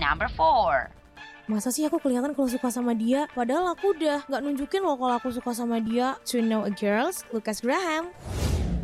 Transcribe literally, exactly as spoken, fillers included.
Number four. Masa sih aku kelihatan kalau suka sama dia? Padahal aku udah gak nunjukin loh kalau aku suka sama dia. To know a girl, Lucas Graham.